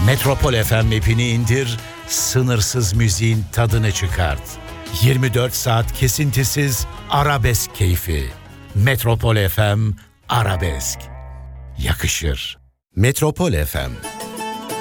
Metropol FM app'ini indir, sınırsız müziğin tadını çıkart. 24 saat kesintisiz arabesk keyfi. Metropol FM Arabesk. Yakışır. Metropol FM.